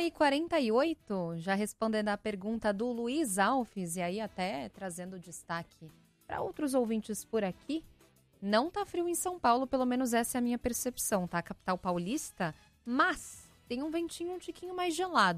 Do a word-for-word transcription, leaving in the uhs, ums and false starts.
e quarenta e oito, já respondendo a pergunta do Luiz Alves, e aí até trazendo destaque para outros ouvintes por aqui, não tá frio em São Paulo, pelo menos essa é a minha percepção, tá? A capital paulista, mas tem um ventinho um tiquinho mais gelado.